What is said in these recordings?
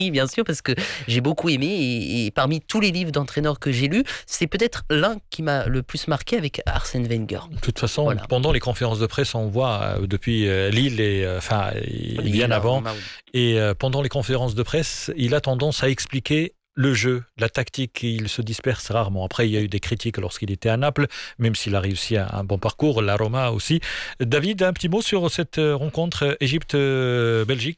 Bien sûr, parce que j'ai beaucoup aimé et parmi tous les livres d'entraîneurs que j'ai lus, c'est peut-être l'un qui m'a le plus marqué avec Arsène Wenger. De toute façon, Voilà. pendant les conférences de presse, on voit depuis Lille et bien avant. Et pendant les conférences de presse, il a tendance à expliquer le jeu, la tactique, il se disperse rarement. Après, il y a eu des critiques lorsqu'il était à Naples, même s'il a réussi un bon parcours, la Roma aussi. David, un petit mot sur cette rencontre Égypte-Belgique ?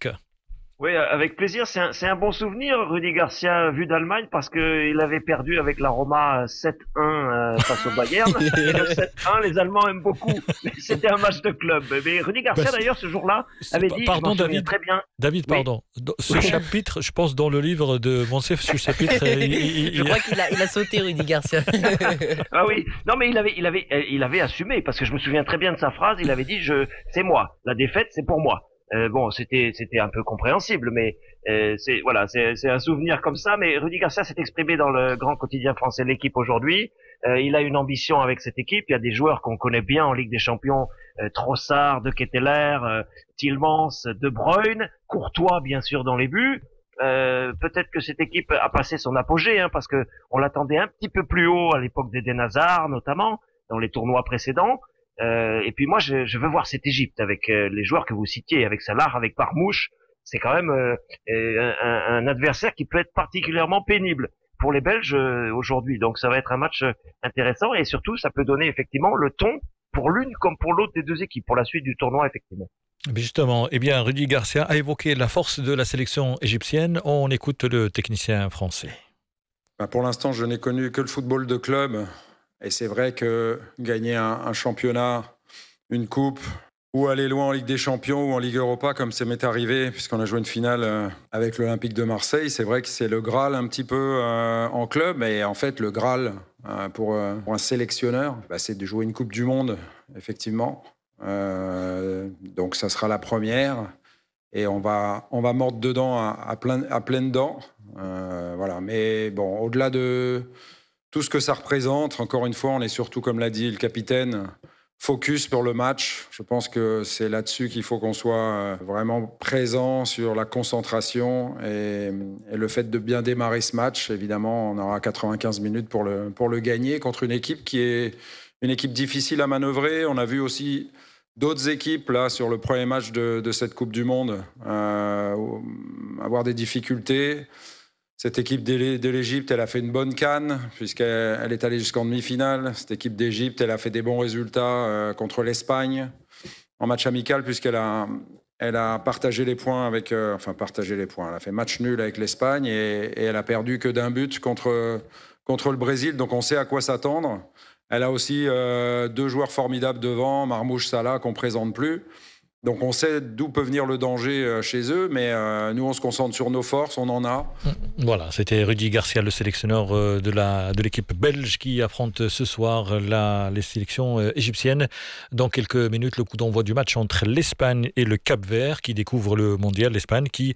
Oui, avec plaisir. C'est un bon souvenir, Rudy Garcia, vu d'Allemagne, parce qu'il avait perdu avec la Roma 7-1 face au Bayern. Et le 7-1, les Allemands aiment beaucoup. C'était un match de club. Mais Rudy Garcia, d'ailleurs, ce jour-là, avait dit, pardon, David, très bien. David, Oui. pardon. Ce chapitre, je pense, dans le livre de Monsef, ce chapitre... Je crois qu'il a sauté, Rudy Garcia. Ah oui. Non, mais il avait assumé, parce que je me souviens très bien de sa phrase. Il avait dit, c'est moi. La défaite, c'est pour moi. Bon, c'était un peu compréhensible, mais c'est un souvenir comme ça. Mais Rudy Garcia s'est exprimé dans le grand quotidien français L'Équipe aujourd'hui. Il a une ambition avec cette équipe. Il y a des joueurs qu'on connaît bien en Ligue des Champions, Trossard, De Ketteler, Tielemans, De Bruyne, Courtois bien sûr dans les buts. Peut-être que cette équipe a passé son apogée, parce que on l'attendait un petit peu plus haut à l'époque d'Eden Hazard notamment dans les tournois précédents. Et puis moi, je veux voir cette Égypte avec les joueurs que vous citiez, avec Salah, avec Marmouche. C'est quand même un adversaire qui peut être particulièrement pénible pour les Belges aujourd'hui. Donc ça va être un match intéressant et surtout, ça peut donner effectivement le ton pour l'une comme pour l'autre des deux équipes pour la suite du tournoi, effectivement. Justement, Rudy Garcia a évoqué la force de la sélection égyptienne. On écoute le technicien français. Pour l'instant, je n'ai connu que le football de club. Et c'est vrai que gagner un championnat, une coupe, ou aller loin en Ligue des Champions ou en Ligue Europa, comme ça m'est arrivé, puisqu'on a joué une finale avec l'Olympique de Marseille, c'est vrai que c'est le Graal un petit peu en club. Et en fait, le Graal pour un sélectionneur, c'est de jouer une Coupe du Monde, effectivement. Donc ça sera la première. Et on va mordre dedans à pleines dents. Voilà. Mais bon, au-delà de... tout ce que ça représente, encore une fois, on est surtout, comme l'a dit le capitaine, focus pour le match. Je pense que c'est là-dessus qu'il faut qu'on soit vraiment présent sur la concentration et le fait de bien démarrer ce match. Évidemment, on aura 95 minutes pour le gagner contre une équipe qui est une équipe difficile à manœuvrer. On a vu aussi d'autres équipes là sur le premier match de cette Coupe du Monde avoir des difficultés. Cette équipe de l'Égypte, elle a fait une bonne CAN, puisqu'elle est allée jusqu'en demi-finale. Cette équipe d'Égypte, elle a fait des bons résultats contre l'Espagne en match amical, puisqu'elle a partagé les points avec... partagé les points. Elle a fait match nul avec l'Espagne et elle a perdu que d'un but contre le Brésil. Donc on sait à quoi s'attendre. Elle a aussi deux joueurs formidables devant, Marmouche, Salah, qu'on ne présente plus. Donc on sait d'où peut venir le danger chez eux, mais nous on se concentre sur nos forces, on en a. Voilà, c'était Rudy Garcia, le sélectionneur de l'équipe belge qui affronte ce soir les sélections égyptiennes. Dans quelques minutes, le coup d'envoi du match entre l'Espagne et le Cap-Vert qui découvre le mondial. L'Espagne qui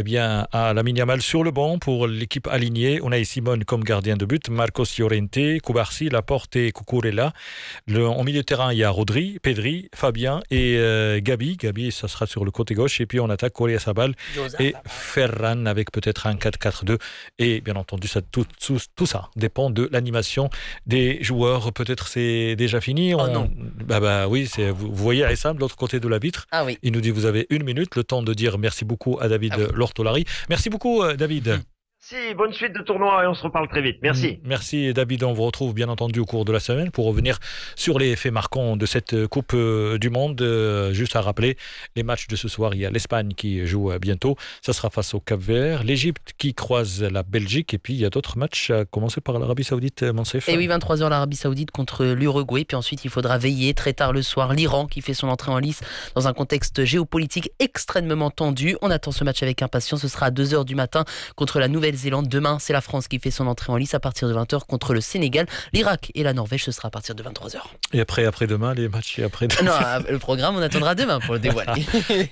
a Lamine Yamal sur le banc pour l'équipe alignée. On a Simone comme gardien de but, Marcos Llorente, Cubarsí, Laporte et Cucurella. En milieu de terrain, il y a Rodri, Pedri, Fabien et Gabi. Gabi, ça sera sur le côté gauche. Et puis, on attaque Oyarzabal et Ferran avec peut-être un 4-4-2. Et bien entendu, tout ça dépend de l'animation des joueurs. Peut-être c'est déjà fini. Non. Oui, vous voyez Aïssam de l'autre côté de la vitre. Ah oui. Il nous dit, vous avez 1 minute, le temps de dire merci beaucoup à David Lortolari. Merci beaucoup, David. Merci, bonne suite de tournoi et on se reparle très vite. Merci. Merci David, on vous retrouve bien entendu au cours de la semaine pour revenir sur les faits marquants de cette Coupe du Monde. Juste à rappeler, les matchs de ce soir, il y a l'Espagne qui joue bientôt, ça sera face au Cap-Vert, l'Égypte qui croise la Belgique et puis il y a d'autres matchs, à commencer par l'Arabie Saoudite, Monsef. Et oui, 23h l'Arabie Saoudite contre l'Uruguay, puis ensuite il faudra veiller très tard le soir l'Iran qui fait son entrée en lice dans un contexte géopolitique extrêmement tendu. On attend ce match avec impatience, ce sera à 2h du matin contre la Nouvelle-Zélande. Demain, c'est la France qui fait son entrée en lice à partir de 20h contre le Sénégal. L'Irak et la Norvège, ce sera à partir de 23h. Et après-demain, les matchs et après... Non, le programme, on attendra demain pour le dévoiler.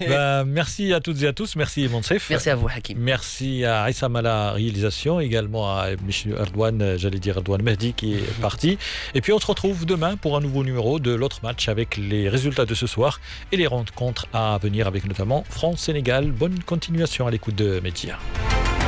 Merci à toutes et à tous. Merci Monsef. Merci à vous, Hakim. Merci à Aïssam à la réalisation, également à M. Erdouane Mehdi qui est parti. Et puis on se retrouve demain pour un nouveau numéro de l'autre match avec les résultats de ce soir et les rencontres à venir avec notamment France-Sénégal. Bonne continuation à l'écoute de Média.